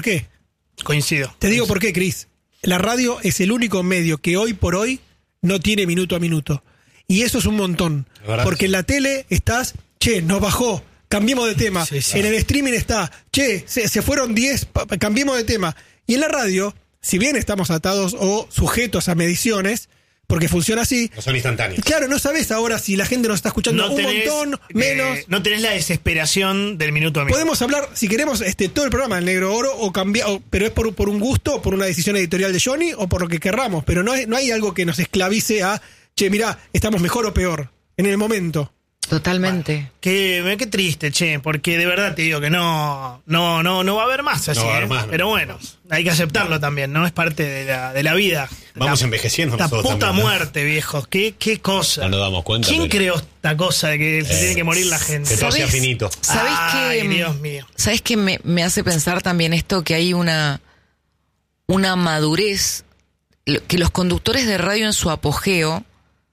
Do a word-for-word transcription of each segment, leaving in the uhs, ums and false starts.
¿Por qué? Coincido. Te digo por qué, Cris. La radio es el único medio que hoy por hoy no tiene minuto a minuto. Y eso es un montón. Porque en la tele estás, che, nos bajó, cambiemos de tema. Sí, sí. En el streaming está, che, se, se fueron diez, cambiemos de tema. Y en la radio, si bien estamos atados o sujetos a mediciones, porque funciona así. No son instantáneos. Claro, no sabes ahora si la gente nos está escuchando no un tenés, montón, eh, menos. No tenés la desesperación del minuto a minuto. Podemos hablar, si queremos, este todo el programa del Negro Oro, o cambiar, o, pero es por, por un gusto, por una decisión editorial de Johnny, o por lo que querramos. Pero no, es, no hay algo que nos esclavice a, che, mirá, estamos mejor o peor en el momento. Totalmente. Bueno, qué, qué triste, che, porque de verdad te digo que no no no no va a haber más así, no va a haber más, ¿eh? Pero bueno, hay que aceptarlo también, ¿no? Es parte de la, de la vida. Vamos la, envejeciendo esta nosotros puta también, ¿no? muerte, viejos, qué, qué cosa. No nos damos cuenta. ¿Quién pero... creó esta cosa de que eh, se tiene que morir la gente? Que todo sea finito. ¿Sabés Ay, que, Dios mío. ¿Sabés que me, me hace pensar también esto? Que hay una, una madurez, que los conductores de radio en su apogeo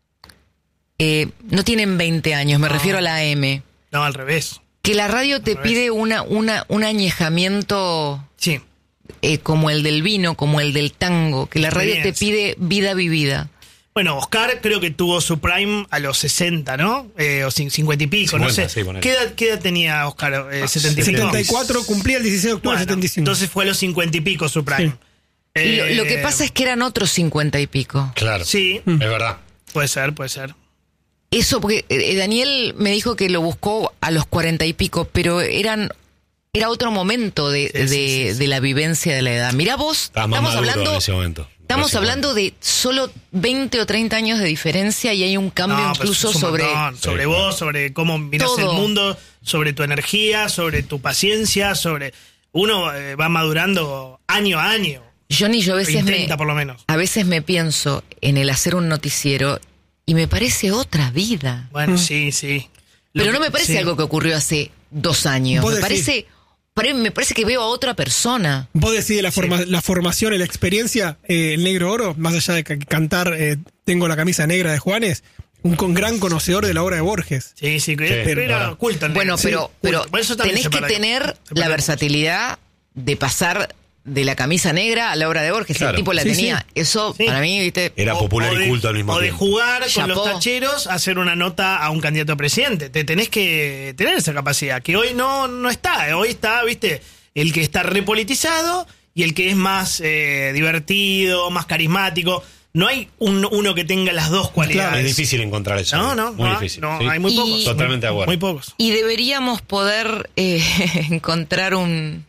Eh, no tienen veinte años, me no. refiero a la A M. No, al revés. Que la radio te pide una, una, un añejamiento sí. eh, como el del vino, como el del tango, que la radio te pide vida vivida. Bueno, Oscar creo que tuvo su prime a los sesenta, ¿no? Eh, o cincuenta y pico, cincuenta, no sé. Sí, ¿Qué, edad, ¿Qué edad tenía Oscar? Eh, setenta y pico. setenta y cuatro, cumplía el dieciséis de octubre del bueno, setenta y cinco. Entonces fue a los cincuenta y pico su prime. Sí. Eh, lo, lo que pasa es que eran otros cincuenta y pico. Claro, sí. Mm. Es verdad. Puede ser, puede ser. Eso, porque eh, Daniel me dijo que lo buscó a los cuarenta y pico, pero eran era otro momento de, sí, de, sí, sí, sí. de la vivencia de la edad. Mirá vos, estamos hablando, en ese momento. Estamos hablando de solo veinte o treinta años de diferencia y hay un cambio no, incluso sobre... Sobre sí, vos, sobre cómo mirás todo. El mundo, sobre tu energía, sobre tu paciencia, sobre... Uno eh, va madurando año a año. Johnny, yo a veces treinta me, por lo menos. A veces me pienso en el hacer un noticiero y me parece otra vida. Bueno, mm. sí, sí. Lo Pero no me parece sí. algo que ocurrió hace dos años. Me parece, me parece que veo a otra persona. Vos decís de la, forma, sí. la formación y la experiencia, eh, el Negro Oro, más allá de cantar eh, Tengo la camisa negra de Juanes, un con gran conocedor de la obra de Borges. Sí, sí, que sí, pero era culto. Bueno, sí, pero, pero tenés que tener la versatilidad de pasar de la camisa negra a la obra de Borges. Claro. El tipo la sí, tenía. Sí. Eso, sí. para mí, viste... Era popular de, y culto al mismo o tiempo. O de jugar Chapó. Con los tacheros, hacer una nota a un candidato a presidente. Te tenés que tener esa capacidad, que hoy no, no está. Hoy está, viste, el que está repolitizado y el que es más eh, divertido, más carismático. No hay un, uno que tenga las dos cualidades. Claro, es difícil encontrar eso. No, no. Muy no, difícil. No, sí. hay muy pocos. Y, Totalmente de acuerdo. Muy pocos. Y deberíamos poder eh, encontrar un...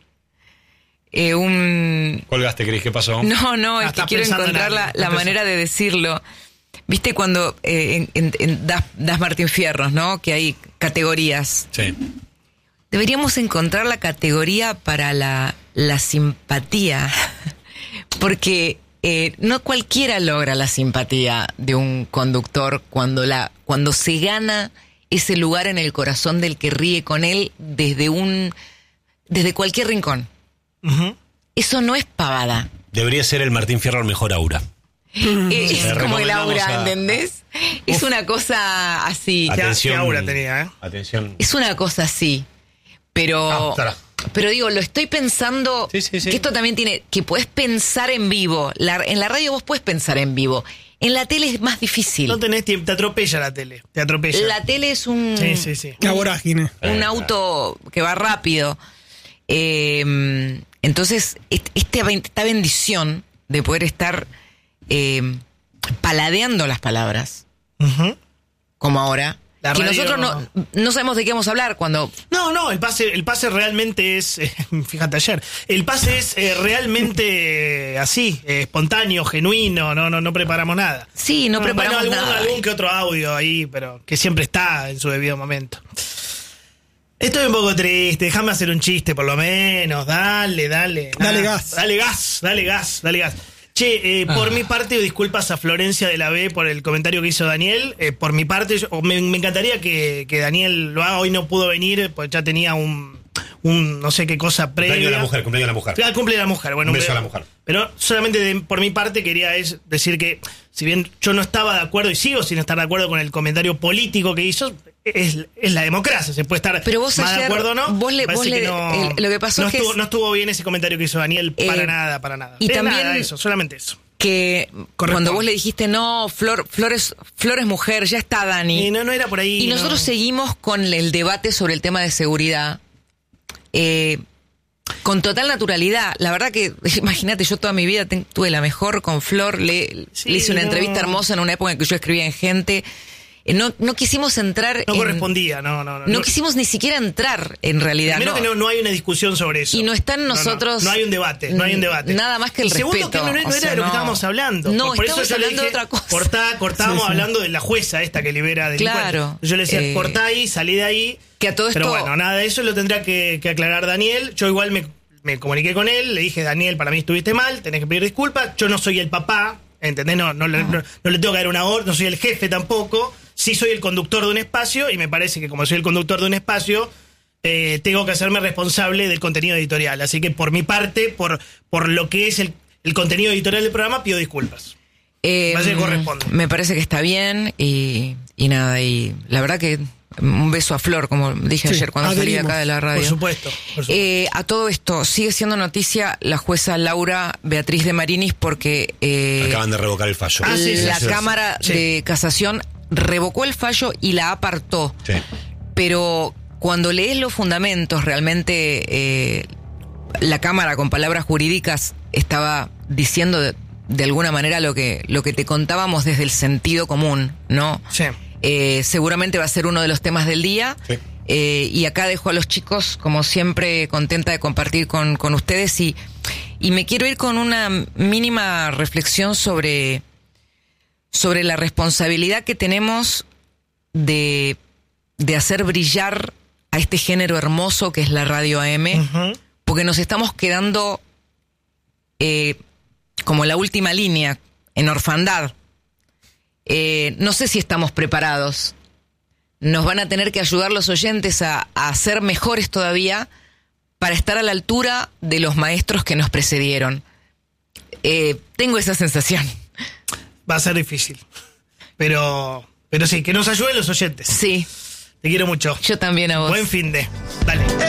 Eh, un... Colgaste, Cris, ¿qué pasó? No, no, ah, es que quiero encontrar la, la manera de decirlo. Viste cuando eh, en, en, en das, das Martín Fierros, ¿no? Que hay categorías. Sí. Deberíamos encontrar la categoría para la, la simpatía. Porque eh, no cualquiera logra la simpatía de un conductor cuando, la, cuando se gana ese lugar en el corazón del que ríe con él desde un desde cualquier rincón. Uh-huh. Eso no es pavada. Debería ser el Martín Fierro el mejor aura. Eh, es como el aura, a... ¿entendés? Uf. Es una cosa así. Atención. ¿Qué aura tenía, eh? Atención. Es una cosa así. Pero... Ah, pero digo, lo estoy pensando... Sí, sí, sí. Que esto también tiene... Que podés pensar en vivo. La, en la radio vos podés pensar en vivo. En la tele es más difícil. No tenés tiempo, te atropella la tele. Te atropella. La tele es un... Sí, sí, sí. La vorágine. Un auto que va rápido. Eh... Entonces, este, esta bendición de poder estar eh, paladeando las palabras, uh-huh. como ahora, la que radio... nosotros no, no sabemos de qué vamos a hablar cuando... No, no, el pase el pase realmente es, eh, fíjate ayer, el pase es eh, realmente eh, así, eh, espontáneo, genuino, no no no preparamos nada. Sí, no, no preparamos bueno, algún, nada. Algún que otro audio ahí, pero que siempre está en su debido momento. Estoy un poco triste, déjame hacer un chiste por lo menos, dale, dale. Dale ah, gas. Dale gas, dale gas, dale gas. Che, eh, ah. por mi parte, disculpas a Florencia de la B por el comentario que hizo Daniel. Eh, por mi parte, yo, me, me encantaría que, que Daniel lo haga. Hoy no pudo venir, pues ya tenía un, un no sé qué cosa previa. Cumpleaños de la mujer, cumpleaños de la mujer. Claro, cumple la mujer. Bueno, un beso pero, a la mujer. Pero solamente de, por mi parte quería es decir que, si bien yo no estaba de acuerdo y sigo sin estar de acuerdo con el comentario político que hizo, es, es la democracia, se puede estar Pero vos más ayer, de acuerdo o no. Vos le, Parece vos que le, no, el, lo que pasó no es que estuvo, es, no estuvo bien ese comentario que hizo Daniel, para eh, nada, para nada. y Eh, también nada, eso, solamente eso. que Corresponde. cuando vos le dijiste, no, Flor, Flores, Flores mujer, ya está Dani. Y no, no era por ahí. Y no. nosotros seguimos con el debate sobre el tema de seguridad. Eh, con total naturalidad. La verdad que, imagínate, yo toda mi vida ten, tuve la mejor con Flor. Le, Sí, le hice una no. entrevista hermosa en una época en que yo escribía en Gente. Eh, no, no quisimos entrar No en, correspondía, no, no, no. No quisimos ni siquiera entrar, en realidad. Primero no. que no, no hay una discusión sobre eso. Y no está en No, no, nosotros- No, hay un debate, no hay un debate. Nada más que el y segundo, respeto, que no, no o era sea, de lo que no. estábamos hablando. No, por, por eso estamos yo le hablando dije, de otra cosa. cortá, cortábamos Sí, sí. hablando de la jueza esta que libera delincuentes. Claro. Yo le decía, Eh, cortá ahí, salí de ahí. Que a todo Pero esto- bueno, nada de eso lo tendrá que, que aclarar Daniel. Yo igual me, me comuniqué con él, le dije, Daniel, para mí estuviste mal, tenés que pedir disculpas. Yo no soy el papá, ¿entendés? No, no, le- no, no le tengo que dar una orden, no soy el jefe tampoco. Sí soy el conductor de un espacio y me parece que como soy el conductor de un espacio, eh, tengo que hacerme responsable del contenido editorial. Así que por mi parte, por, por lo que es el, el contenido editorial del programa, pido disculpas. Eh, Me parece que corresponde. Me parece que está bien y, y nada, y la verdad que un beso a Flor, como dije Sí, ayer cuando salí adherimos. acá de la radio. Por supuesto. Por supuesto. Eh, a todo esto, sigue siendo noticia la jueza Laura Beatriz de Marinis porque eh, Acaban de revocar el fallo. Ah, sí, sí, la sí, sí. Cámara Sí. de Casación revocó el fallo y la apartó. Sí. Pero cuando lees los fundamentos, realmente eh, la Cámara, con palabras jurídicas, estaba diciendo de, de alguna manera lo que, lo que te contábamos desde el sentido común, ¿no? Sí. Eh, seguramente va a ser uno de los temas del día. Sí. Eh, y acá dejo a los chicos, como siempre, contenta de compartir con, con ustedes. Y, y me quiero ir con una mínima reflexión sobre, sobre la responsabilidad que tenemos de, de hacer brillar a este género hermoso que es la radio A M, Ujú. porque nos estamos quedando eh, como la última línea, en orfandad. Eh, no sé si estamos preparados. Nos van a tener que ayudar los oyentes a, a ser mejores todavía para estar a la altura de los maestros que nos precedieron. Eh, tengo esa sensación. Va a ser difícil. Pero, pero sí, que nos ayuden los oyentes. Sí, Te quiero mucho. yo también a vos. Buen fin de. Dale.